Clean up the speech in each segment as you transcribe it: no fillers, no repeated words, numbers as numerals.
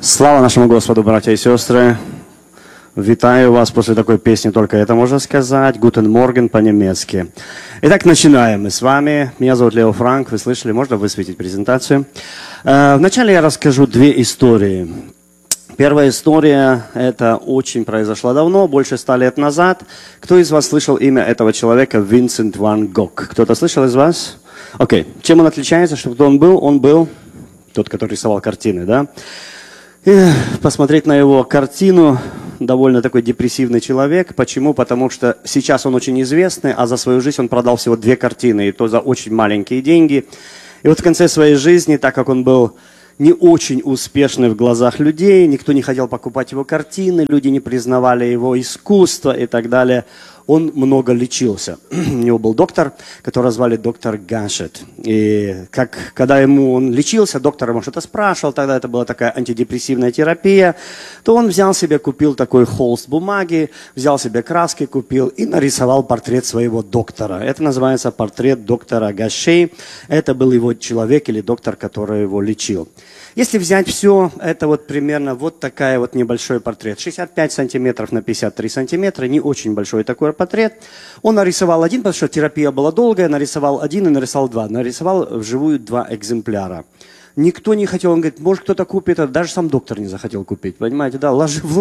Слава нашему Господу, братья и сестры! Витаю вас после такой песни, только это можно сказать. Guten Morgen по-немецки. Итак, начинаем мы с вами. Меня зовут Лео Франк, вы слышали, можно высветить презентацию. Вначале я расскажу две истории. Первая история, это очень произошло давно, больше 100 лет назад. Кто из вас слышал имя этого человека? Винсент ван Гог. Кто-то слышал из вас? Окей. Чем он отличается? Что кто он был? Он был тот, который рисовал картины, да? И посмотреть на его картину, довольно такой депрессивный человек. Почему? Потому что сейчас он очень известный, а за свою жизнь он продал всего 2 картины, и то за очень маленькие деньги. И вот в конце своей жизни, так как он был не очень успешный в глазах людей, никто не хотел покупать его картины, люди не признавали его искусство и так далее, он много лечился. У него был доктор, которого звали доктор Гашет. И когда он лечился, доктор ему что-то спрашивал, тогда это была такая антидепрессивная терапия, то он взял себе, купил такой холст бумаги, взял себе краски, купил и нарисовал портрет своего доктора. Это называется портрет доктора Гаше. Это был его человек или доктор, который его лечил. Если взять все, это вот примерно вот такая вот небольшой портрет. 65 сантиметров на 53 сантиметра, не очень большой такой портрет. Он нарисовал один, потому что терапия была долгая, нарисовал один и нарисовал 2. Нарисовал вживую 2 экземпляра. Никто не хотел, он говорит, может кто-то купит, а даже сам доктор не захотел купить, понимаете, да,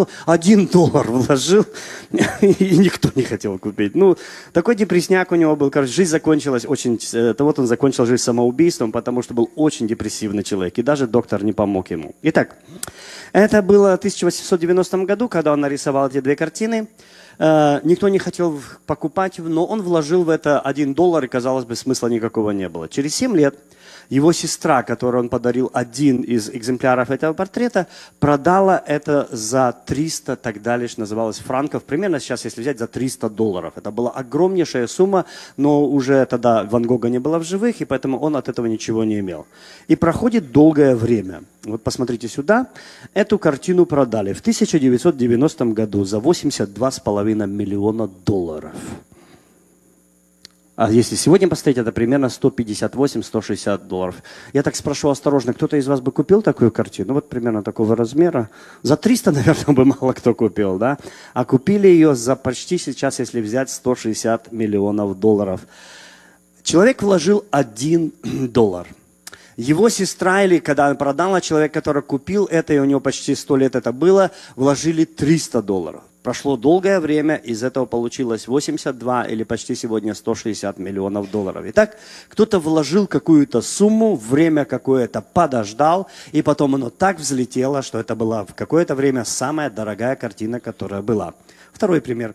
$1 вложил, и никто не хотел купить. Ну, такой депрессняк у него был, короче, жизнь закончилась очень, вот он закончил жизнь самоубийством, потому что был очень депрессивный человек, и даже доктор не помог ему. Итак, это было в 1890 году, когда он нарисовал эти 2 картины. Никто не хотел покупать, но он вложил в это $1, и, казалось бы, смысла никакого не было. Через 7 лет его сестра, которой он подарил один из экземпляров этого портрета, продала это за 300, тогда лишь называлось франков, примерно сейчас, если взять, за $300. Это была огромнейшая сумма, но уже тогда Ван Гога не было в живых, и поэтому он от этого ничего не имел. И проходит долгое время. Вот посмотрите сюда. Эту картину продали в 1990 году за $82,5 миллиона. А если сегодня посмотреть, это примерно $158-160. Я так спрошу осторожно, кто-то из вас бы купил такую картину? Вот примерно такого размера. За 300, наверное, бы мало кто купил, да? А купили ее за почти сейчас, если взять, $160 миллионов. Человек вложил $1. Его сестра, или когда она продала, человек, который купил это, и у него почти 100 лет это было, вложили $300. Прошло долгое время, из этого получилось 82 или почти сегодня $160 миллионов. Итак, кто-то вложил какую-то сумму, время какое-то подождал, и потом оно так взлетело, что это была в какое-то время самая дорогая картина, которая была. Второй пример.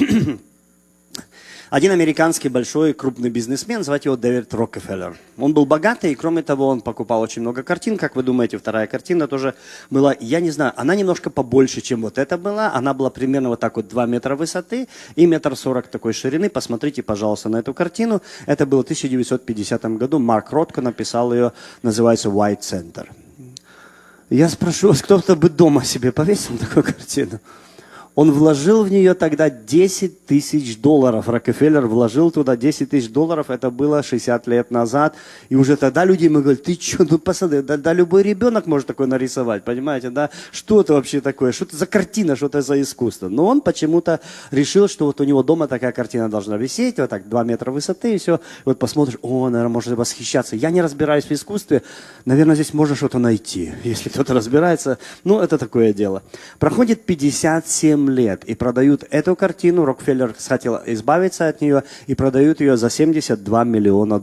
Один американский большой крупный бизнесмен, звать его Дэвид Рокфеллер. Он был богатый, и кроме того, он покупал очень много картин. Как вы думаете, вторая картина тоже была, я не знаю, она немножко побольше, чем вот эта была. Она была примерно вот так вот 2 метра высоты и 1,40 м такой ширины. Посмотрите, пожалуйста, на эту картину. Это было в 1950 году. Марк Ротко написал ее, называется «White Center». Я спрошу, кто-то бы дома себе повесил такую картину? Он вложил в нее тогда $10 000. Рокфеллер вложил туда $10 000. Это было 60 лет назад. И уже тогда люди ему говорят, ты что, ну посмотри, да любой ребенок может такое нарисовать, понимаете, да? Что это вообще такое? Что это за картина, что это за искусство? Но он почему-то решил, что вот у него дома такая картина должна висеть, вот так 2 метра высоты и все. И вот посмотришь, о, наверное, можно восхищаться. Я не разбираюсь в искусстве, наверное, здесь можно что-то найти. Если кто-то разбирается, ну, это такое дело. Проходит 57 лет и продают эту картину, Рокфеллер хотел избавиться от нее, и продают ее за $72 миллиона.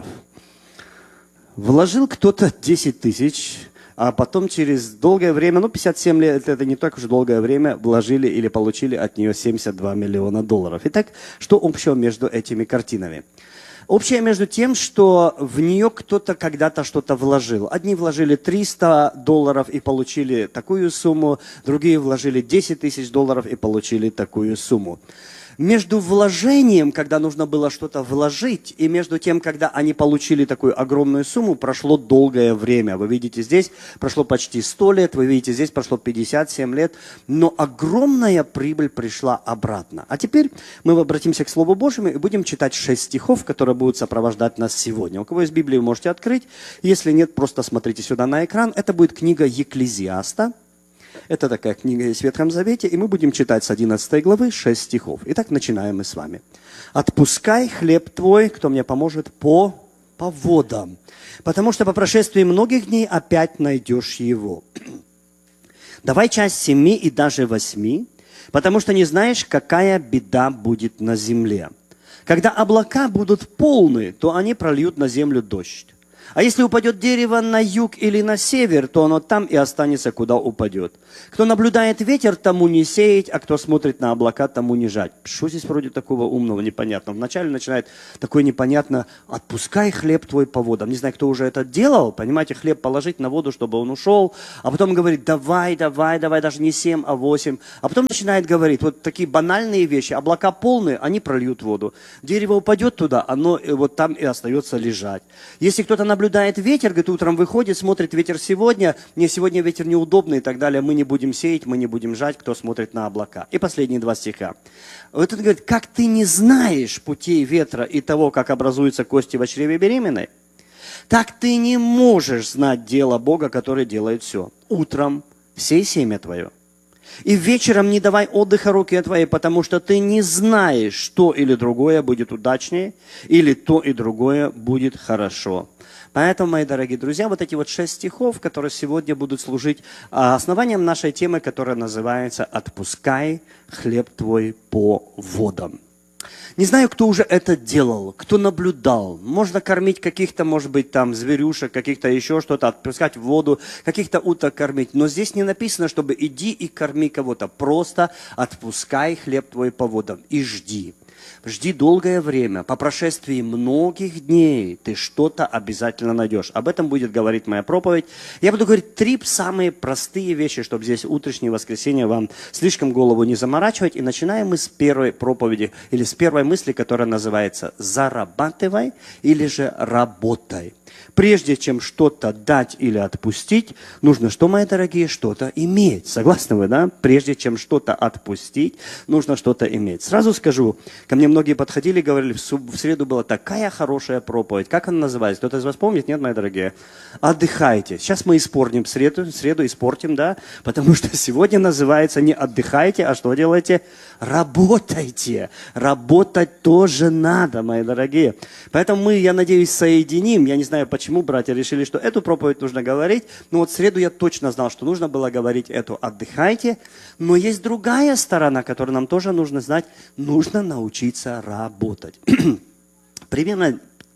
Вложил кто-то 10 тысяч, а потом через долгое время, 57 лет, это не так уж долгое время, вложили или получили от нее $72 миллиона. Итак, что общего между этими картинами? Общее между тем, что в нее кто-то когда-то что-то вложил. Одни вложили $300 и получили такую сумму, другие вложили $10 000 и получили такую сумму. Между вложением, когда нужно было что-то вложить, и между тем, когда они получили такую огромную сумму, прошло долгое время. Вы видите, здесь прошло почти 100 лет, вы видите, здесь прошло 57 лет, но огромная прибыль пришла обратно. А теперь мы обратимся к Слову Божьему и будем читать 6 стихов, которые будут сопровождать нас сегодня. У кого есть Библия, можете открыть. Если нет, просто смотрите сюда на экран. Это будет книга Екклезиаста. Это такая книга есть в Ветхом Завете, и мы будем читать с 11 главы 6 стихов. Итак, начинаем мы с вами. «Отпускай хлеб твой, кто мне поможет, по водам, потому что по прошествии многих дней опять найдешь его. Давай часть 7 и даже 8, потому что не знаешь, какая беда будет на земле. Когда облака будут полны, то они прольют на землю дождь. А если упадет дерево на юг или на север, то оно там и останется, куда упадет. Кто наблюдает ветер, тому не сеять, а кто смотрит на облака, тому не жать». Что здесь вроде такого умного, непонятного? Вначале начинает такое непонятно: «Отпускай хлеб твой по водам». Не знаю, кто уже это делал, понимаете, хлеб положить на воду, чтобы он ушел, а потом говорит: давай, даже не 7, а 8. А потом начинает говорить вот такие банальные вещи: облака полные, они прольют воду. Дерево упадет туда, оно вот там и остается лежать. Если кто-то наблюдает ветер, говорит, утром выходит, смотрит ветер сегодня, не сегодня ветер неудобный и так далее, мы не будем сеять, мы не будем жать, кто смотрит на облака. И последние 2 стиха. Вот это говорит: как ты не знаешь путей ветра и того, как образуются кости в чреве беременной, так ты не можешь знать дело Бога, который делает все. Утром сей семя твое, и вечером не давай отдыха руке твоей, потому что ты не знаешь, что или другое будет удачнее, или то и другое будет хорошо. Поэтому, мои дорогие друзья, вот эти вот 6 стихов, которые сегодня будут служить основанием нашей темы, которая называется «Отпускай хлеб твой по водам». Не знаю, кто уже это делал, кто наблюдал. Можно кормить каких-то, может быть, там зверюшек, каких-то еще что-то, отпускать в воду, каких-то уток кормить. Но здесь не написано, чтобы иди и корми кого-то. Просто отпускай хлеб твой по водам и жди. Жди долгое время. По прошествии многих дней ты что-то обязательно найдешь. Об этом будет говорить моя проповедь. Я буду говорить 3 самые простые вещи, чтобы здесь утреннее воскресенье вам слишком голову не заморачивать. И начинаем мы с первой проповеди, или с первой мысли, которая называется «Зарабатывай» или же «Работай». Прежде чем что-то дать или отпустить, нужно что, мои дорогие, что-то иметь. Согласны вы, да? Прежде чем что-то отпустить, нужно что-то иметь. Сразу скажу, ко мне многие подходили и говорили: в среду была такая хорошая проповедь. Как она называется? Кто-то из вас помнит? Нет, мои дорогие? Отдыхайте. Сейчас мы испортим среду испортим, да? Потому что сегодня называется не отдыхайте, а что делаете? Работайте. Работать тоже надо, мои дорогие. Поэтому мы, я надеюсь, соединим. Я не знаю, почему братья решили, что эту проповедь нужно говорить. Но вот в среду я точно знал, что нужно было говорить эту «отдыхайте». Но есть другая сторона, которую нам тоже нужно знать. Нужно научиться работать. Примерно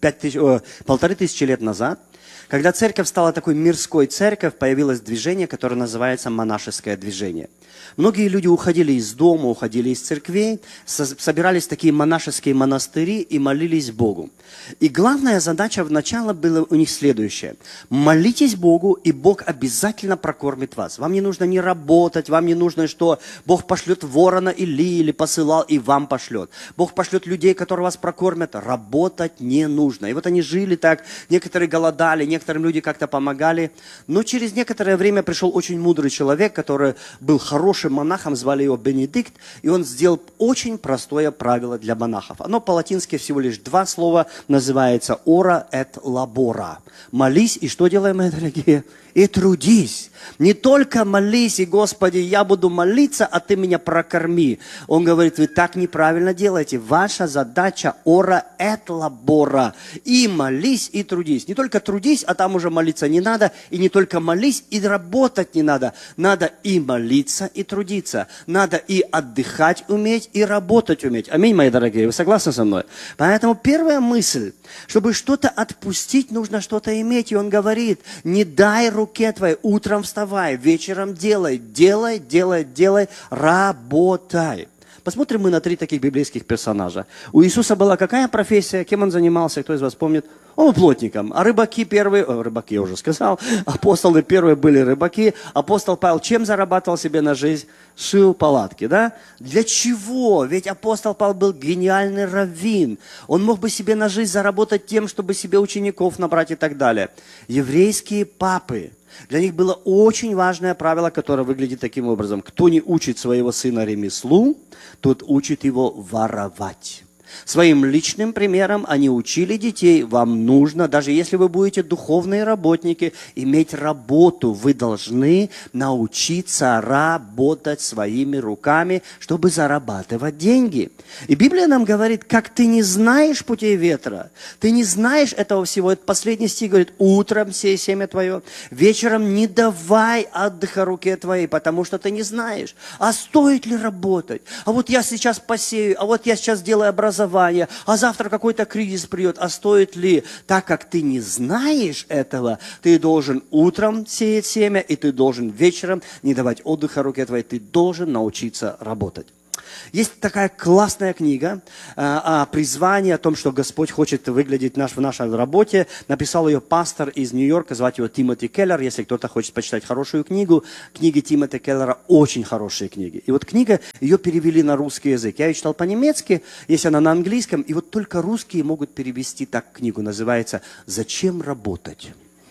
1500 лет назад, когда церковь стала такой мирской церковью, появилось движение, которое называется монашеское движение. Многие люди уходили из дома, уходили из церквей, собирались в такие монашеские монастыри и молились Богу. И главная задача вначале была у них следующая. Молитесь Богу, и Бог обязательно прокормит вас. Вам не нужно не работать, вам не нужно, что Бог пошлет ворона или посылал, и вам пошлет. Бог пошлет людей, которые вас прокормят. Работать не нужно. И вот они жили так, некоторые голодали, некоторым люди как-то помогали. Но через некоторое время пришел очень мудрый человек, который был хорошим монахом, звали его Бенедикт, и он сделал очень простое правило для монахов. Оно по-латински всего лишь 2 слова, называется «ora et labora». Молись, и что делаем, мои дорогие? И трудись. Не только молись, и Господи, я буду молиться, а ты меня прокорми. Он говорит: вы так неправильно делаете. Ваша задача «ora et labora». И молись, и трудись. Не только трудись, а там уже молиться не надо. И не только молись, и работать не надо. Надо и молиться, и трудиться. Надо и отдыхать уметь, и работать уметь. Аминь, мои дорогие. Вы согласны со мной? Поэтому первая мысль. Чтобы что-то отпустить, нужно что-то иметь. И он говорит: не дай руке твоей, утром вставай, вечером делай, работай. Посмотрим мы на 3 таких библейских персонажа. У Иисуса была какая профессия? Кем он занимался? Кто из вас помнит? Он был плотником. А рыбаки первые, рыбаки я уже сказал, апостолы первые были рыбаки. Апостол Павел чем зарабатывал себе на жизнь? Шил палатки, да? Для чего? Ведь апостол Павел был гениальный раввин. Он мог бы себе на жизнь заработать тем, чтобы себе учеников набрать и так далее. Еврейские папы. Для них было очень важное правило, которое выглядит таким образом. Кто не учит своего сына ремеслу, тот учит его воровать. Своим личным примером они учили детей, вам нужно, даже если вы будете духовные работники, иметь работу. Вы должны научиться работать своими руками, чтобы зарабатывать деньги. И Библия нам говорит, как ты не знаешь путей ветра, ты не знаешь этого всего. Это последний стих говорит, утром сей семя твое, вечером не давай отдыха руке твоей, потому что ты не знаешь, а стоит ли работать. А вот я сейчас посею, а вот я сейчас делаю образование, а завтра какой-то кризис придет, а стоит ли? Так как ты не знаешь этого, ты должен утром сеять семя, и ты должен вечером не давать отдыха руке твоей, ты должен научиться работать. Есть такая классная книга о призвании, о том, что Господь хочет выглядеть в нашей работе. Написал ее пастор из Нью-Йорка, звать его Тимоти Келлер. Если кто-то хочет почитать хорошую книгу, книги Тимоти Келлера очень хорошие книги. И вот книга, ее перевели на русский язык. Я ее читал по-немецки, есть она на английском, и вот только русские могут перевести так книгу. Называется «Зачем работать?».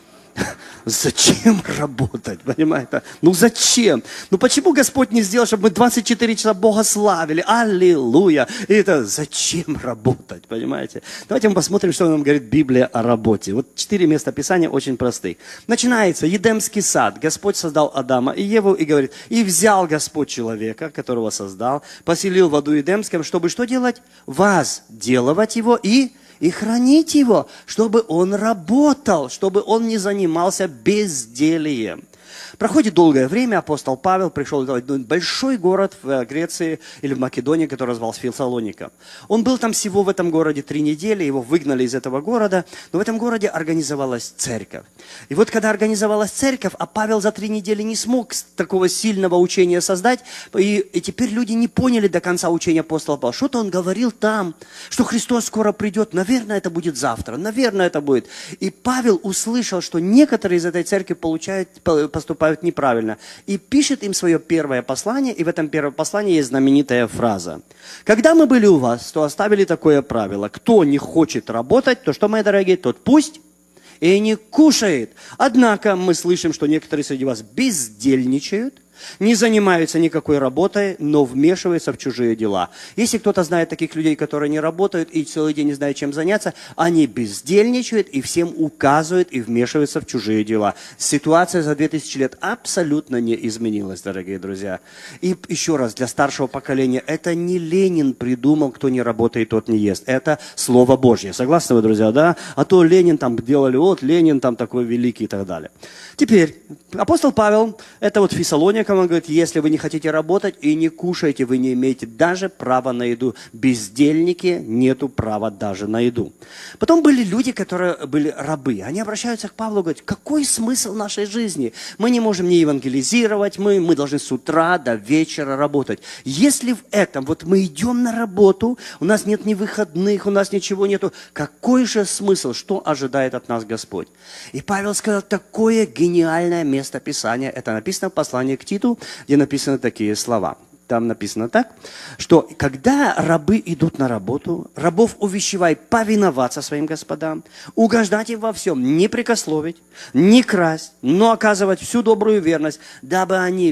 Зачем работать, понимаете? Ну зачем? Ну почему Господь не сделал, чтобы мы 24 часа Бога славили? Аллилуйя! И это зачем работать, понимаете? Давайте мы посмотрим, что нам говорит Библия о работе. Вот 4 места Писания очень простых. Начинается Едемский сад. Господь создал Адама и Еву и говорит, и взял Господь человека, которого создал, поселил в аду Едемском, чтобы что делать? Возделывать его и хранить его, чтобы он работал, чтобы он не занимался бездельем. Проходит долгое время, апостол Павел пришел в большой город в Греции или в Македонии, который назывался Фессалоника. Он был там всего в этом городе 3 недели, его выгнали из этого города, но в этом городе организовалась церковь. И вот когда организовалась церковь, а Павел за 3 недели не смог такого сильного учения создать, и теперь люди не поняли до конца учения апостола Павла. Что-то он говорил там, что Христос скоро придет, наверное, это будет завтра, наверное, это будет. И Павел услышал, что некоторые из этой церкви поступают неправильно. И пишет им свое первое послание, и в этом первом послании есть знаменитая фраза. «Когда мы были у вас, то оставили такое правило. Кто не хочет работать, то что, мои дорогие, тот пусть и не кушает. Однако мы слышим, что некоторые среди вас бездельничают, не занимаются никакой работой, но вмешиваются в чужие дела». Если кто-то знает таких людей, которые не работают и целый день не знают, чем заняться, они бездельничают и всем указывают и вмешиваются в чужие дела. Ситуация за 2000 лет абсолютно не изменилась, дорогие друзья. И еще раз, для старшего поколения, это не Ленин придумал, кто не работает, тот не ест. Это Слово Божье. Согласны вы, друзья, да? А то Ленин там делали, вот Ленин там такой великий и так далее. Теперь, апостол Павел, это вот Фессалония, он говорит, если вы не хотите работать и не кушаете, вы не имеете даже права на еду. Бездельники нету права даже на еду. Потом были люди, которые были рабы. Они обращаются к Павлу и говорят, какой смысл нашей жизни? Мы не можем не евангелизировать, мы должны с утра до вечера работать. Если в этом, вот мы идем на работу, у нас нет ни выходных, у нас ничего нету, какой же смысл? Что ожидает от нас Господь? И Павел сказал, такое гениальное место Писания, это написано в послании к Титу, где написаны такие слова. Там написано так, что когда рабы идут на работу, рабов увещевай повиноваться своим господам, угождать им во всем, не прекословить, не красть, но оказывать всю добрую верность, дабы они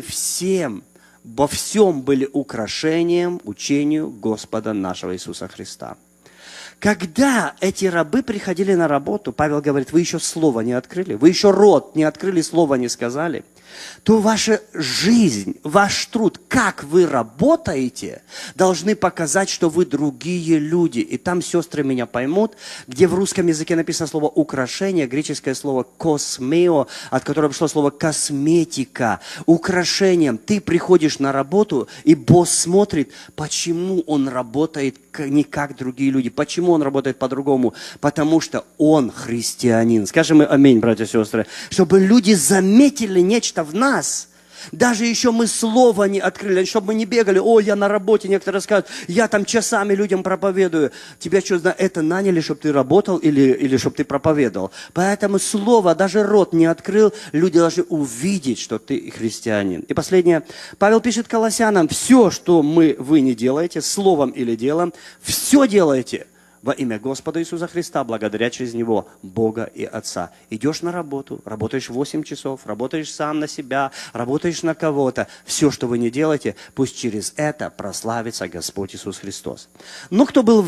во всем были украшением учению Господа нашего Иисуса Христа. Когда эти рабы приходили на работу, Павел говорит, вы еще слово не открыли, вы еще рот не открыли, слово не сказали, то ваша жизнь, ваш труд, как вы работаете, должны показать, что вы другие люди. И там сестры меня поймут, где в русском языке написано слово «украшение», греческое слово «космео», от которого пришло слово «косметика». Украшением. Ты приходишь на работу, и босс смотрит, почему он работает не как другие люди, почему он работает по-другому, потому что он христианин. Скажем мы аминь, братья и сестры, чтобы люди заметили нечто в нас. Даже еще мы слова не открыли, чтобы мы не бегали, ой, я на работе, некоторые скажут, я там часами людям проповедую. Тебя что, это наняли, чтобы ты работал или чтобы ты проповедовал? Поэтому слово, даже рот не открыл, люди должны увидеть, что ты христианин. И последнее, Павел пишет Колоссянам, все, что вы не делаете, словом или делом, все делаете во имя Господа Иисуса Христа, благодаря через Него Бога и Отца. Идешь на работу, работаешь 8 часов, работаешь сам на себя, работаешь на кого-то. Все, что вы не делаете, пусть через это прославится Господь Иисус Христос. Ну, кто был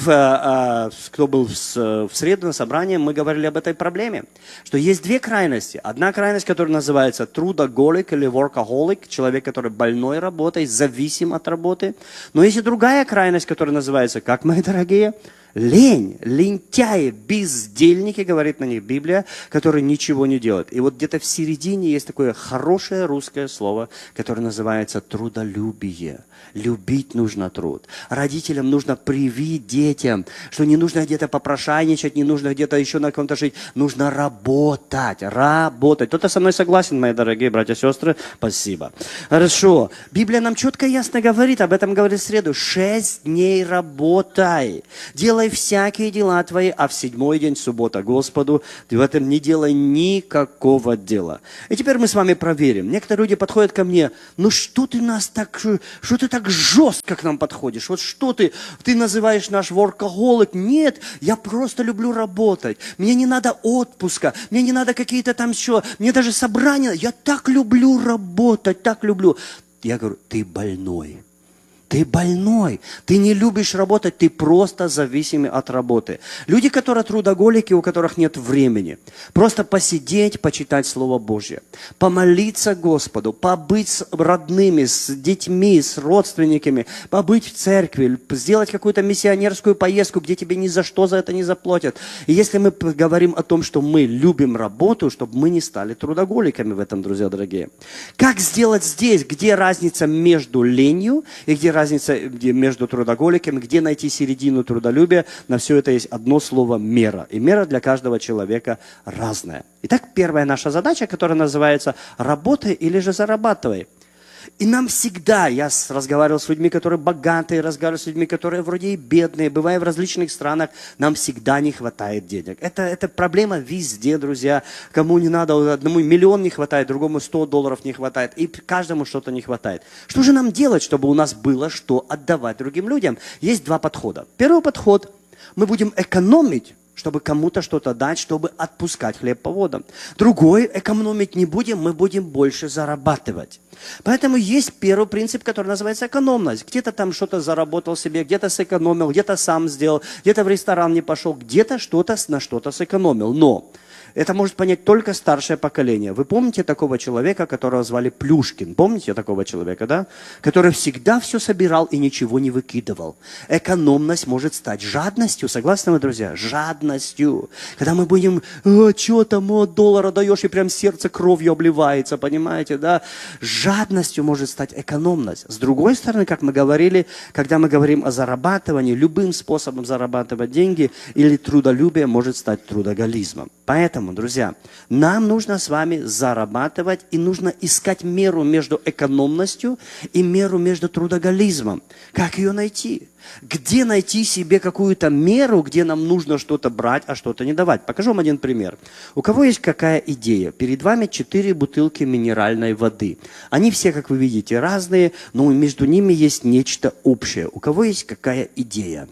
в среду на собрании, мы говорили об этой проблеме, что есть две крайности. Одна крайность, которая называется трудоголик или workaholic, человек, который больной работой, зависим от работы. Но есть и другая крайность, которая называется, как, мои дорогие, лень, лентяи, бездельники, говорит на них Библия, которые ничего не делают. И вот где-то в середине есть такое хорошее русское слово, которое называется трудолюбие. Любить нужно труд. Родителям нужно привить детям, что не нужно где-то попрошайничать, не нужно где-то еще на ком-то жить. Нужно работать, работать. Кто-то со мной согласен, мои дорогие братья и сестры? Спасибо. Хорошо. Библия нам четко и ясно говорит, об этом говорит в среду. 6 дней работай. Делай всякие дела твои, а в 7-й день, суббота Господу, ты в этом не делай никакого дела. И теперь мы с вами проверим. Некоторые люди подходят ко мне, ну что ты нас так, что ты так жестко к нам подходишь? Вот что ты называешь наш workaholic? Нет, я просто люблю работать. Мне не надо отпуска, мне не надо какие-то там еще, мне даже собрания. Я так люблю работать, так люблю. Я говорю, ты больной. Ты больной, ты не любишь работать, ты просто зависимый от работы. Люди, которые трудоголики, у которых нет времени, просто посидеть, почитать Слово Божье, помолиться Господу, побыть с родными, с детьми, с родственниками, побыть в церкви, сделать какую-то миссионерскую поездку, где тебе ни за что за это не заплатят. И если мы говорим о том, что мы любим работу, чтобы мы не стали трудоголиками в этом, друзья дорогие. Как сделать здесь, где разница между ленью и где разница между трудоголиками, где найти середину трудолюбия? На все это есть одно слово «мера». И мера для каждого человека разная. Итак, первая наша задача, которая называется «работай или же зарабатывай». И нам всегда, я разговаривал с людьми, которые богатые, разговаривал с людьми, которые вроде и бедные, бывая в различных странах, нам всегда не хватает денег. Это проблема везде, друзья. Кому не надо, одному миллион не хватает, другому $100 не хватает, и каждому что-то не хватает. Что же нам делать, чтобы у нас было что отдавать другим людям? Есть два подхода. Первый подход – мы будем экономить, чтобы кому-то что-то дать, чтобы отпускать хлеб по водам. Другой, экономить не будем, мы будем больше зарабатывать. Поэтому есть первый принцип, который называется экономность. Где-то там что-то заработал себе, где-то сэкономил, где-то сам сделал, где-то в ресторан не пошел, где-то что-то на что-то сэкономил. Но это может понять только старшее поколение. Вы помните такого человека, которого звали Плюшкин? Помните такого человека, да? Который всегда все собирал и ничего не выкидывал. Экономность может стать жадностью. Согласны вы, друзья? Жадностью. Когда мы будем, что там, $1 даешь, и прям сердце кровью обливается, понимаете, да? Жадностью может стать экономность. С другой стороны, как мы говорили, когда мы говорим о зарабатывании, любым способом зарабатывать деньги или трудолюбие может стать трудоголизмом. Поэтому, друзья, нам нужно с вами зарабатывать и нужно искать меру между экономностью и меру между трудоголизмом. Как ее найти? Где найти себе какую-то меру, где нам нужно что-то брать, а что-то не давать? Покажу вам один пример. У кого есть какая идея? Перед вами 4 бутылки минеральной воды. Они все, как вы видите, разные, но между ними есть нечто общее. У кого есть какая идея?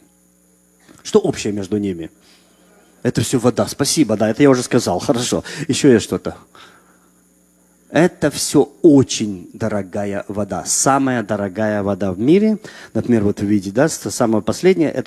Что общее между ними? Это все вода. Спасибо, да, это я уже сказал. Хорошо. Еще есть что-то. Это все очень дорогая вода. Самая дорогая вода в мире. Например, вот вы видите, да, самое последнее, это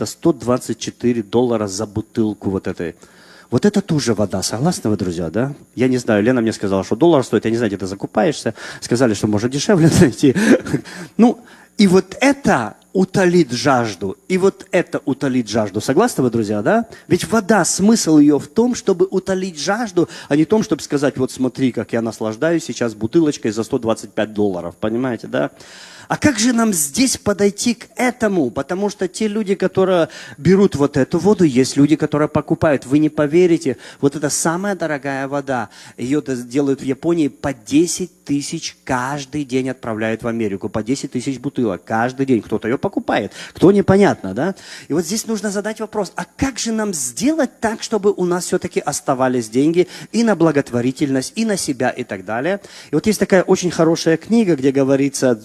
$124 за бутылку вот этой. Вот это тоже вода. Согласны вы, друзья, да? Я не знаю, Лена мне сказала, что $1 стоит. Я не знаю, где ты закупаешься. Сказали, что может дешевле найти. Ну, и вот это утолит жажду. И вот это утолит жажду. Согласны вы, друзья, да? Ведь вода, смысл ее в том, чтобы утолить жажду, а не в том, чтобы сказать, вот смотри, как я наслаждаюсь сейчас бутылочкой за $125. Понимаете, да? А как же нам здесь подойти к этому? Потому что те люди, которые берут вот эту воду, есть люди, которые покупают. Вы не поверите, вот это самая дорогая вода. Ее делают в Японии по 10 тысяч каждый день отправляют в Америку. По 10 тысяч бутылок каждый день. Кто-то ее покупает, кто непонятно, да? И вот здесь нужно задать вопрос, а как же нам сделать так, чтобы у нас все-таки оставались деньги и на благотворительность, и на себя, и так далее? И вот есть такая очень хорошая книга, где говорится двумя авторами,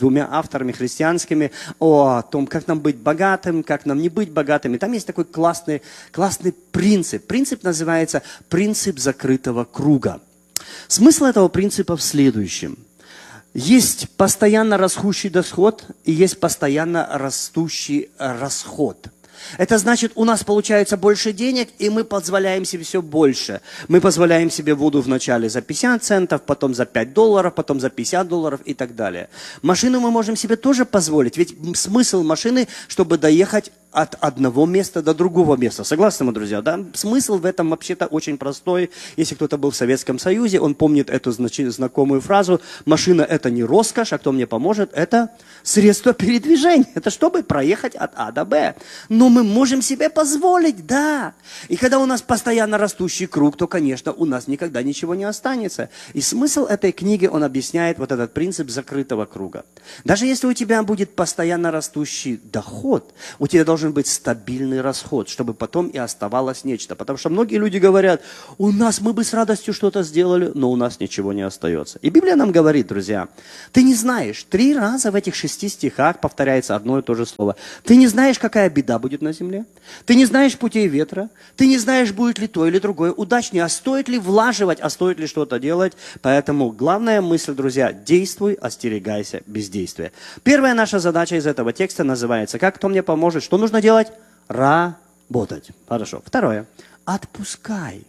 авторами христианскими о том, как нам быть богатым, как нам не быть богатыми. Там есть такой классный принцип. Принцип называется принцип закрытого круга. Смысл этого принципа в следующем. Есть постоянно растущий доход и есть постоянно растущий расход. Это значит, у нас получается больше денег, и мы позволяем себе все больше. Мы позволяем себе воду вначале за 50 центов, потом за $5, потом за $50 и так далее. Машину мы можем себе тоже позволить, ведь смысл машины, чтобы доехать от одного места до другого места. Согласны мы, друзья? Да? Смысл в этом вообще-то очень простой. Если кто-то был в Советском Союзе, он помнит эту знакомую фразу: машина – это не роскошь, а кто мне поможет – это средство передвижения. Это чтобы проехать от А до Б. Но мы можем себе позволить, да. И когда у нас постоянно растущий круг, то, конечно, у нас никогда ничего не останется. И смысл этой книги, он объясняет вот этот принцип закрытого круга. Даже если у тебя будет постоянно растущий доход, у тебя должен быть стабильный расход, чтобы потом и оставалось нечто. Потому что многие люди говорят: у нас мы бы с радостью что-то сделали, но у нас ничего не остается. И Библия нам говорит, друзья, ты не знаешь, 3 раза в этих 6 стихах повторяется одно и то же слово. Ты не знаешь, какая беда будет на земле. Ты не знаешь путей ветра. Ты не знаешь, будет ли то или другое удачнее. А стоит ли влаживать, а стоит ли что-то делать. Поэтому главная мысль, друзья: действуй, остерегайся бездействия. Первая наша задача из этого текста называется: как кто мне поможет? Что нужно делать? Работать. Хорошо. Второе. Отпускай.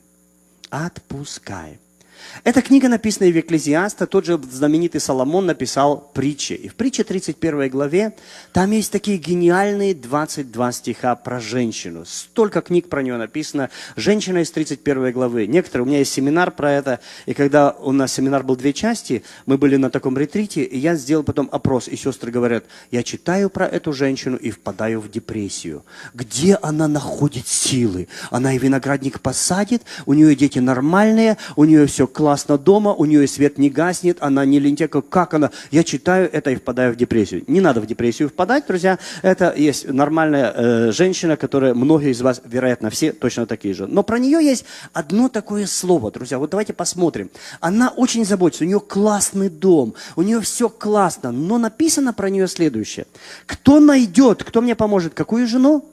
Отпускай. Эта книга, написанная в Екклезиаста, тот же знаменитый Соломон написал притчи. И в притче 31 главе там есть такие гениальные 22 стиха про женщину. Столько книг про нее написано. Женщина из 31 главы. Некоторые, у меня есть семинар про это. И когда у нас семинар был 2 части, мы были на таком ретрите, и я сделал потом опрос. И сестры говорят: я читаю про эту женщину и впадаю в депрессию. Где она находит силы? Она и виноградник посадит, у нее дети нормальные, у нее все классно дома, у нее свет не гаснет, она не лентяйка. Как она? Я читаю это и впадаю в депрессию. Не надо в депрессию впадать, друзья. Это есть нормальная женщина, которая многие из вас, вероятно, все точно такие же. Но про нее есть одно такое слово, друзья. Вот давайте посмотрим. Она очень заботится, у нее классный дом, у нее все классно. Но написано про нее следующее. Кто найдет, кто мне поможет, какую жену?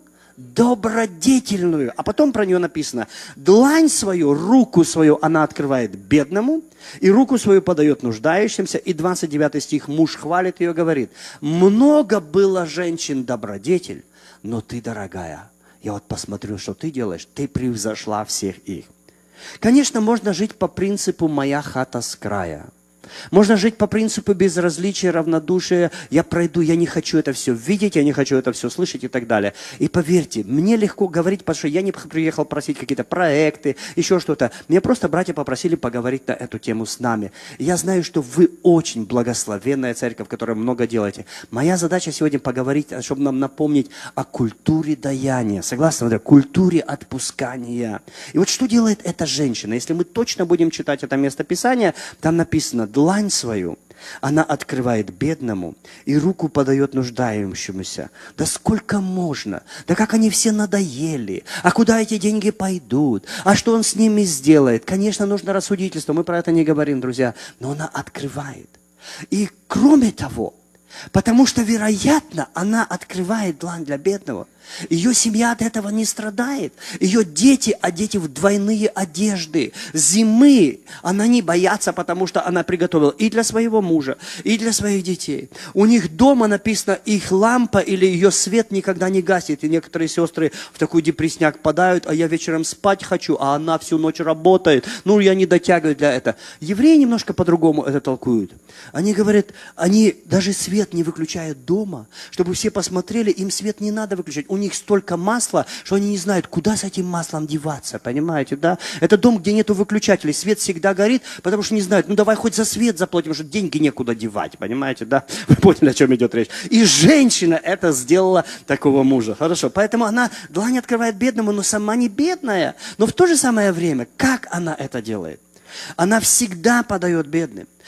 Добродетельную. А потом про нее написано: длань свою, руку свою она открывает бедному, и руку свою подает нуждающимся. И 29 стих, муж хвалит ее, говорит: много было женщин добродетель, но ты, дорогая, я вот посмотрю, что ты делаешь, ты превзошла всех их. Конечно, можно жить по принципу «моя хата с края». Можно жить по принципу безразличия, равнодушия. Я пройду, я не хочу это все видеть, я не хочу это все слышать и так далее. И поверьте, мне легко говорить, потому что я не приехал просить какие-то проекты, еще что-то. Мне просто братья попросили поговорить на эту тему с нами. И я знаю, что вы очень благословенная церковь, которая много делаете. Моя задача сегодня поговорить, чтобы нам напомнить о культуре даяния. Согласны, Андрей? Культуре отпускания. И вот что делает эта женщина? Если мы точно будем читать это местописание, там написано: длань свою она открывает бедному и руку подает нуждающемуся. Да сколько можно? Да как они все надоели? А куда эти деньги пойдут? А что он с ними сделает? Конечно, нужно рассудительство, мы про это не говорим, друзья. Но она открывает. И кроме того, потому что, вероятно, она открывает длань для бедного, ее семья от этого не страдает. Ее дети одеты в двойные одежды. Зимы она не боятся, потому что она приготовила и для своего мужа, и для своих детей. У них дома написано, их лампа или ее свет никогда не гаснет. И некоторые сестры в такой депрессняк падают: а я вечером спать хочу, а она всю ночь работает. Ну, я не дотягиваю для этого. Евреи немножко по-другому это толкуют. Они говорят, они даже свет не выключают дома, чтобы все посмотрели, им свет не надо выключать. У них столько масла, что они не знают, куда с этим маслом деваться, понимаете, да? Это дом, где нету выключателей, свет всегда горит, потому что не знают, ну давай хоть за свет заплатим, потому что деньги некуда девать, понимаете, да? Вы поняли, о чем идет речь? И женщина это сделала такого мужа, хорошо, поэтому она длань открывает бедному, но сама не бедная, но в то же самое время, как она это делает? Она всегда подает бедным.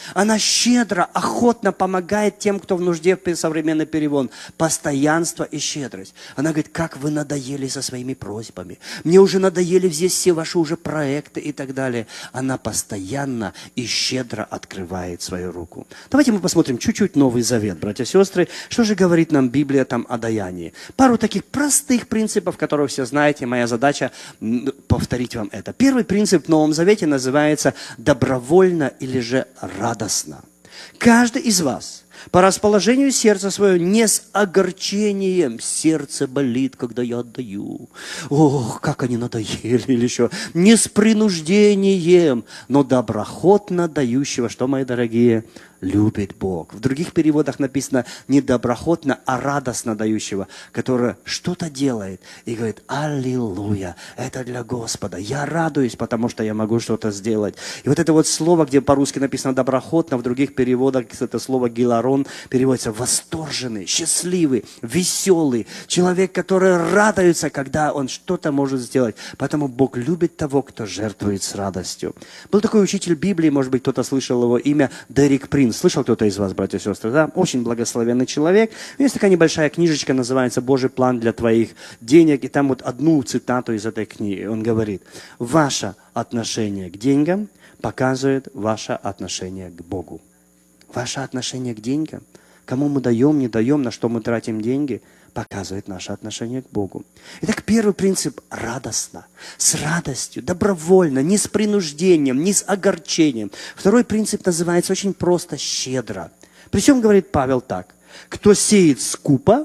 Она щедро, охотно помогает тем, кто в нужде, современный перевод. Постоянство и щедрость. Она говорит, как вы надоели со своими просьбами. Мне уже надоели здесь все ваши уже проекты и так далее. Она постоянно и щедро открывает свою руку. Давайте мы посмотрим чуть-чуть Новый Завет, братья и сестры. Что же говорит нам Библия там о даянии? Пару таких простых принципов, которые все знаете. Моя задача повторить вам это. Первый принцип в Новом Завете называется добровольно или же радостно. Каждый из вас по расположению сердца своего, не с огорчением. Сердце болит, когда я отдаю. Ох, как они надоели или еще. Не с принуждением, но доброхотно дающего, что, мои дорогие, любит Бог. В других переводах написано не доброхотно, а радостно дающего, который что-то делает и говорит, аллилуйя, это для Господа. Я радуюсь, потому что я могу что-то сделать. И вот это вот слово, где по-русски написано доброхотно, в других переводах это слово гиларон переводится восторженный, счастливый, веселый. Человек, который радуется, когда он что-то может сделать. Поэтому Бог любит того, кто жертвует с радостью. Был такой учитель Библии, может быть, кто-то слышал его имя, Дерек Принц. Слышал кто-то из вас, братья и сестры, да? Очень благословенный человек. Есть такая небольшая книжечка, называется «Божий план для твоих денег». И там вот одну цитату из этой книги. Он говорит, ваше отношение к деньгам показывает ваше отношение к Богу. Ваше отношение к деньгам, кому мы даем, не даем, на что мы тратим деньги, показывает наше отношение к Богу. Итак, первый принцип – радостно, с радостью, добровольно, не с принуждением, не с огорчением. Второй принцип называется очень просто – щедро. Причем говорит Павел так, кто сеет скупо,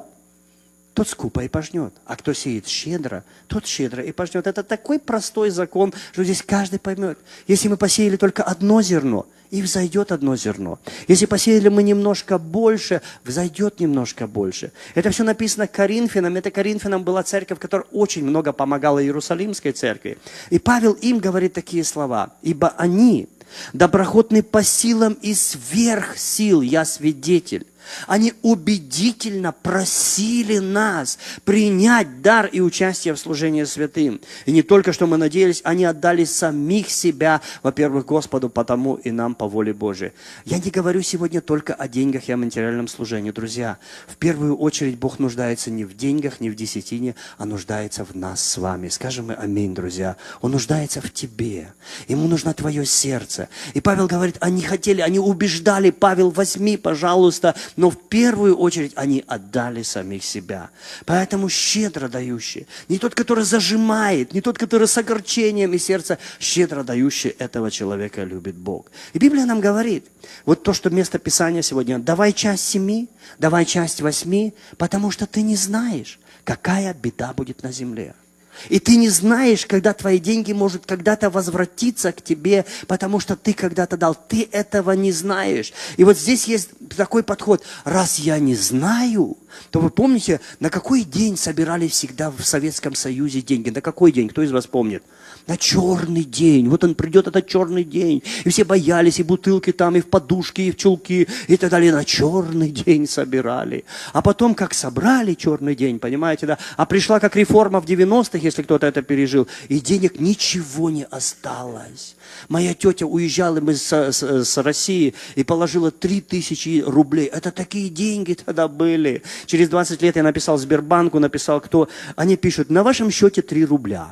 тот скупо и пожнет. А кто сеет щедро, тот щедро и пожнет. Это такой простой закон, что здесь каждый поймет. Если мы посеяли только одно зерно, и взойдет одно зерно. Если посеяли мы немножко больше, взойдет немножко больше. Это все написано Коринфянам. Это Коринфянам была церковь, которая очень много помогала Иерусалимской церкви. И Павел им говорит такие слова. «Ибо они доброхотны по силам и сверх сил, я свидетель». Они убедительно просили нас принять дар и участие в служении святым. И не только что мы надеялись, они отдали самих себя, во-первых, Господу, потому и нам по воле Божией. Я не говорю сегодня только о деньгах и о материальном служении. Друзья, в первую очередь Бог нуждается не в деньгах, не в десятине, а нуждается в нас с вами. Скажем мы аминь, друзья. Он нуждается в тебе. Ему нужно твое сердце. И Павел говорит, они хотели, они убеждали, Павел, возьми, пожалуйста, но в первую очередь они отдали самих себя. Поэтому щедро дающий, не тот, который зажимает, не тот, который с огорчением и сердце, щедро дающий этого человека любит Бог. И Библия нам говорит, вот то, что место Писания сегодня, давай часть 7, давай часть 8, потому что ты не знаешь, какая беда будет на земле. И ты не знаешь, когда твои деньги могут когда-то возвратиться к тебе, потому что ты когда-то дал. Ты этого не знаешь. И вот здесь есть такой подход. Раз я не знаю, то вы помните, на какой день собирали всегда в Советском Союзе деньги? На какой день? Кто из вас помнит? На черный день. Вот он придет, этот черный день. И все боялись, и бутылки там, и в подушки, и в чулки, и так далее. На черный день собирали. А потом, как собрали черный день, понимаете, да? А пришла как реформа в 90-х, если кто-то это пережил, и денег ничего не осталось. Моя тетя уезжала с России и положила 3000 рублей. Это такие деньги тогда были. Через 20 лет я написал Сбербанку, написал кто. Они пишут, на вашем счете 3 рубля.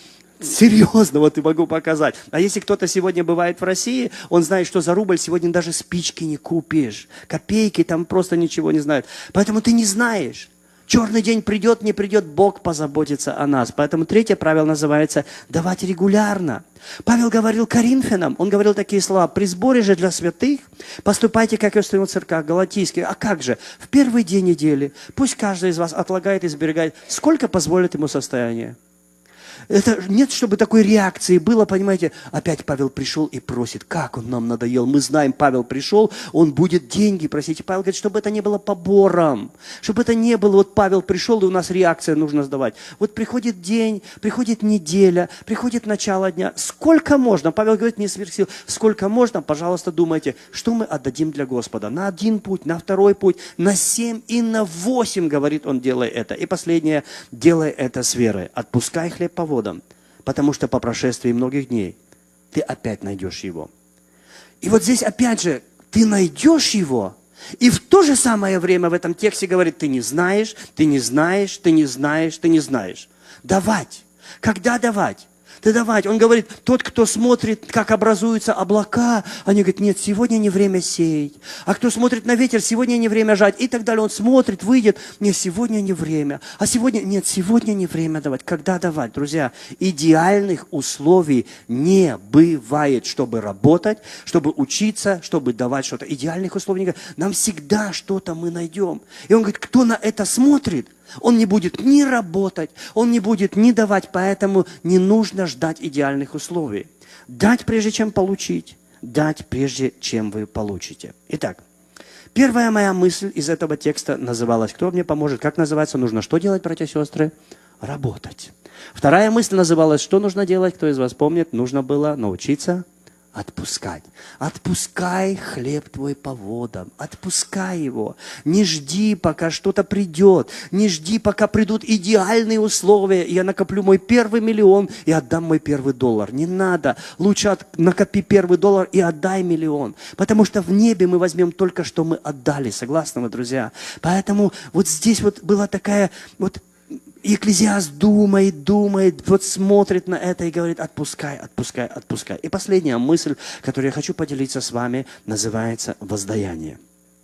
Серьезно, вот и могу показать. А если кто-то сегодня бывает в России, он знает, что за рубль сегодня даже спички не купишь. Копейки там просто ничего не знают. Поэтому ты не знаешь. Черный день придет, не придет, Бог позаботится о нас. Поэтому третье правило называется «давать регулярно». Павел говорил Коринфянам, он говорил такие слова: «При сборе же для святых поступайте, как и в остальных церквях галатийских». А как же? В первый день недели пусть каждый из вас отлагает и сберегает, сколько позволит ему состояние. Это нет, чтобы такой реакции было, понимаете. Опять Павел пришел и просит, как он нам надоел. Мы знаем, Павел пришел, он будет деньги просить. И Павел говорит, чтобы это не было побором, чтобы это не было, вот Павел пришел, и у нас реакция нужно сдавать. Вот приходит день, приходит неделя, приходит начало дня. Сколько можно? Павел говорит, не сверх сил. Сколько можно? Пожалуйста, думайте, что мы отдадим для Господа. На один путь, на второй путь, на 7 и на 8, говорит он, делай это. И последнее, делай это с верой. Отпускай хлеб по водам, потому что по прошествии многих дней ты опять найдешь его. И вот здесь опять же ты найдешь его. И в то же самое время в этом тексте говорит, ты не знаешь, ты не знаешь, ты не знаешь, ты не знаешь. Давать. Когда давать? Ты давать. Он говорит, тот, кто смотрит, как образуются облака, они говорят, нет, сегодня не время сеять. А кто смотрит на ветер, сегодня не время жать. И так далее. Он смотрит, выйдет, нет, сегодня не время. А сегодня, нет, сегодня не время давать. Когда давать? Друзья, идеальных условий не бывает, чтобы работать, чтобы учиться, чтобы давать что-то. Идеальных условий нет. Нам всегда что-то мы найдем. И он говорит, кто на это смотрит, он не будет ни работать, он не будет ни давать, поэтому не нужно ждать идеальных условий. Дать прежде чем получить, дать прежде чем вы получите. Итак, первая моя мысль из этого текста называлась, кто мне поможет, как называется, нужно что делать, братья и сестры? Работать. Вторая мысль называлась, что нужно делать, кто из вас помнит, нужно было научиться отпускать. Отпускай хлеб твой по водам. Отпускай его. Не жди, пока что-то придет. Не жди, пока придут идеальные условия. Я накоплю мой первый миллион и отдам мой первый доллар. Не надо. Лучше накопи первый доллар и отдай миллион. Потому что в небе мы возьмем только, что мы отдали. Согласны вы, друзья? Поэтому вот здесь вот была такая вот... Екклезиаст думает, вот смотрит на это и говорит, отпускай, отпускай, отпускай. И последняя мысль, которую я хочу поделиться с вами, называется воздаяние.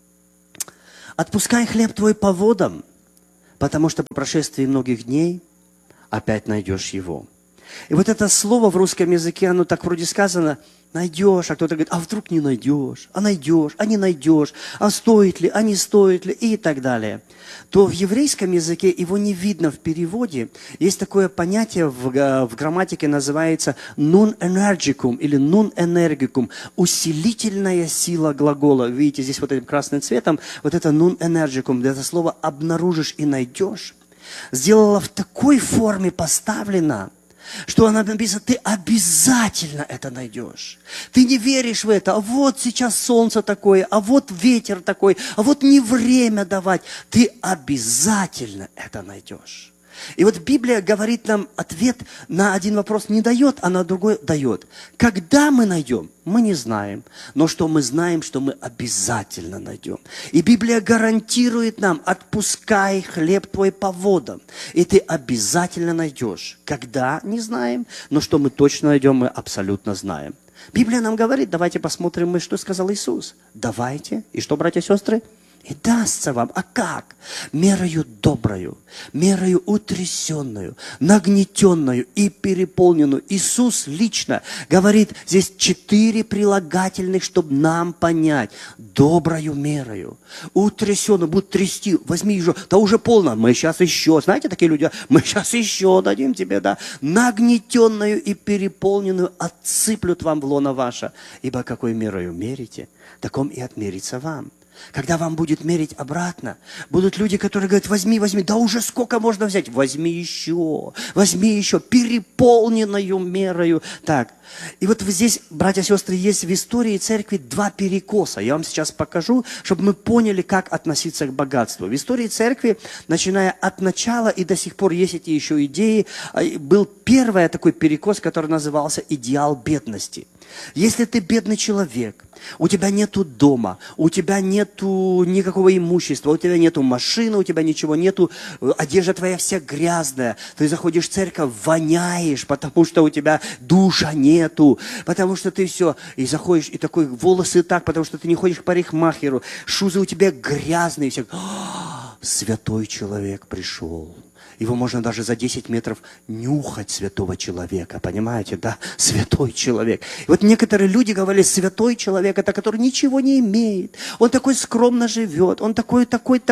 Отпускай хлеб твой по водам, потому что по прошествии многих дней опять найдешь его. И вот это слово в русском языке, оно так вроде сказано, найдешь, а кто-то говорит, а вдруг не найдешь, а найдешь, а не найдешь, а стоит ли, а не стоит ли, и так далее. То в еврейском языке его не видно в переводе. Есть такое понятие в грамматике, называется nun energicum или nun energicum, усилительная сила глагола. Видите, здесь вот этим красным цветом, вот это nun energicum, это слово обнаружишь и найдешь, сделала в такой форме поставлена, что она написана, ты обязательно это найдешь. Ты не веришь в это, а вот сейчас солнце такое, а вот ветер такой, а вот не время давать. Ты обязательно это найдешь. И вот Библия говорит нам ответ на один вопрос не дает, а на другой дает. Когда мы найдем, мы не знаем. Но что мы знаем, что мы обязательно найдем. И Библия гарантирует нам, отпускай хлеб твой по водам. И ты обязательно найдешь. Когда, не знаем, но что мы точно найдем, мы абсолютно знаем. Библия нам говорит, давайте посмотрим, что сказал Иисус. Давайте. И что, братья и сестры? И дастся вам. А как? Мерою доброю, мерою утрясенную, нагнетенную и переполненную. Иисус лично говорит, здесь 4 прилагательных, чтобы нам понять. Доброю мерою, утрясенную, будут трясти, возьми еще, да уже полно, мы сейчас еще, знаете, такие люди, мы сейчас еще дадим тебе, да, нагнетенную и переполненную отсыплют вам в лоно ваше. Ибо какой мерою мерите, таком и отмерится вам. Когда вам будет мерить обратно, будут люди, которые говорят, возьми, возьми, да уже сколько можно взять? Возьми еще, переполненную мерою. Так, и вот здесь, братья и сестры, есть в истории церкви 2 перекоса. Я вам сейчас покажу, чтобы мы поняли, как относиться к богатству. В истории церкви, начиная от начала и до сих пор есть эти еще идеи, был первый такой перекос, который назывался идеал бедности. Если ты бедный человек, у тебя нету дома, у тебя нету никакого имущества, у тебя нету машины, у тебя ничего нету, одежда твоя вся грязная, ты заходишь в церковь, воняешь, потому что у тебя душа нету, потому что ты все, и заходишь, и такой волосы так, потому что ты не ходишь к парикмахеру, шузы у тебя грязные, все. Святой человек пришел. Его можно даже за 10 метров нюхать святого человека, понимаете, да? Святой человек. И вот некоторые люди говорили, святой человек, это который ничего не имеет. Он такой скромно живет, он такой.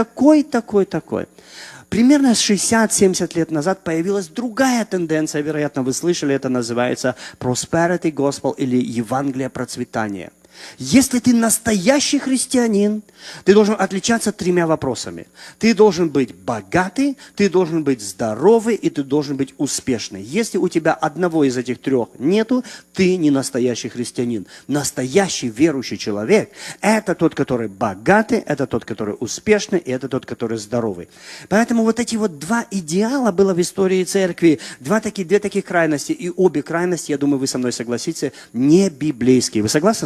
Примерно 60-70 лет назад появилась другая тенденция, вероятно, вы слышали, это называется Prosperity Gospel или Евангелие процветания. Если ты настоящий христианин, ты должен отличаться 3 вопросами. Ты должен быть богатый, ты должен быть здоровый и ты должен быть успешный. Если у тебя одного из этих 3 нету, ты не настоящий христианин. Настоящий верующий человек – это тот, который богатый, это тот, который успешный, и это тот, который здоровый. Поэтому вот эти 2 идеала было в истории церкви, 2 таких крайности. И обе крайности, я думаю, вы со мной согласитесь, не библейские. Вы согласны со мной, братья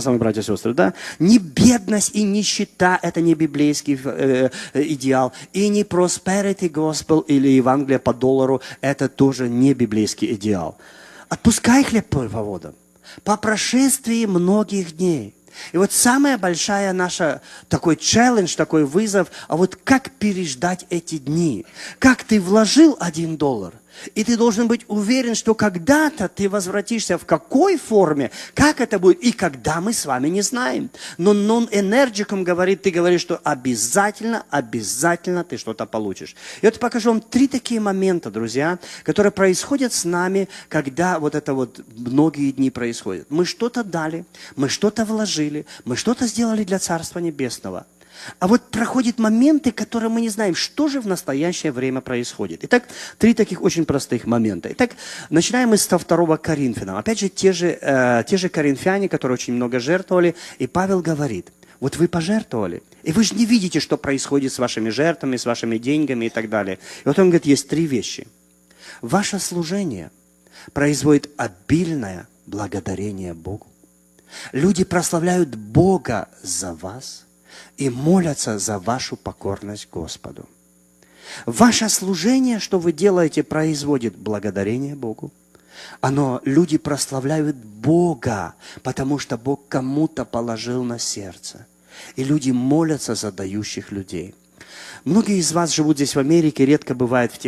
и сестры, да? Не бедность и нищета, это не библейский идеал. И не prosperity gospel или Евангелие по доллару, это тоже не библейский идеал. Отпускай хлеб по водам. По прошествии многих дней. И вот самая большая наша такой челлендж, такой вызов, а вот как переждать эти дни? Как ты вложил $1, и ты должен быть уверен, что когда-то ты возвратишься, в какой форме, как это будет, и когда мы с вами не знаем. Но non-энерджиком говорит, ты говоришь, что обязательно ты что-то получишь. И вот покажу вам 3 такие момента, друзья, которые происходят с нами, когда вот это вот многие дни происходят. Мы что-то дали, мы что-то вложили, мы что-то сделали для Царства Небесного. А вот проходят моменты, которые мы не знаем, что же в настоящее время происходит. Итак, 3 таких очень простых момента. Итак, начинаем мы со 2 Коринфянам. Опять же, те же коринфяне, которые очень много жертвовали. И Павел говорит, вот вы пожертвовали, и вы же не видите, что происходит с вашими жертвами, с вашими деньгами и так далее. И вот он говорит, есть 3 вещи. Ваше служение производит обильное благодарение Богу. Люди прославляют Бога за вас и молятся за вашу покорность Господу. Ваше служение, что вы делаете, производит благодарение Богу. Люди прославляют Бога, потому что Бог кому-то положил на сердце. И люди молятся за дающих людей. Многие из вас живут здесь в Америке, редко бывают в тех